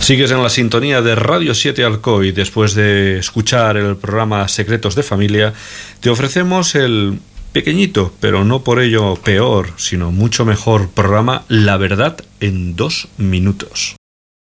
Sigues en la sintonía de Radio 7 Alcoy. Después de escuchar el programa Secretos de Familia, te ofrecemos el pequeñito, pero no por ello peor, sino mucho mejor programa La Verdad en 2 minutos.